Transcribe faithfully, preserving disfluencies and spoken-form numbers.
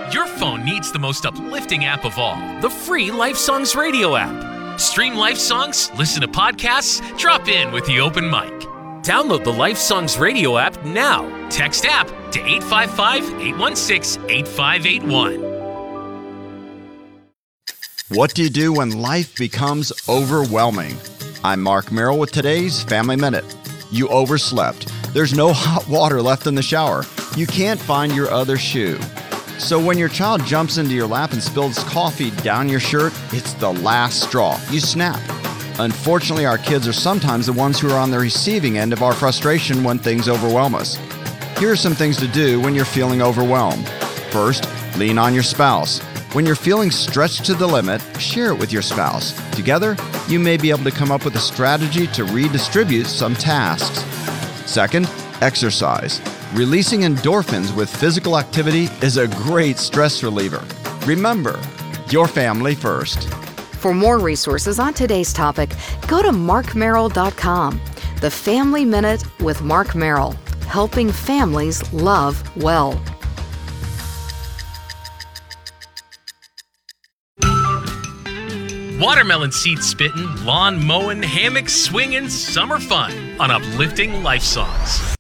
Your phone needs the most uplifting app of all, the free Life Songs radio app. Stream Life Songs, listen to podcasts, drop in with the open mic. Download the Life Songs radio app now. Text app to eight five five, eight one six, eight five eight one. What do you do when life becomes overwhelming? I'm Mark Merrill with today's Family Minute. You overslept. There's no hot water left in the shower. You can't find your other shoe. So when your child jumps into your lap and spills coffee down your shirt, it's the last straw. You snap. Unfortunately, our kids are sometimes the ones who are on the receiving end of our frustration when things overwhelm us. Here are some things to do when you're feeling overwhelmed. First, lean on your spouse. When you're feeling stretched to the limit, share it with your spouse. Together, you may be able to come up with a strategy to redistribute some tasks. Second, exercise. Releasing endorphins with physical activity is a great stress reliever. Remember, your family first. For more resources on today's topic, go to mark merrill dot com. The Family Minute with Mark Merrill, helping families love well. Watermelon seed spitting, lawn mowing, hammock swinging, summer fun on uplifting Life Songs.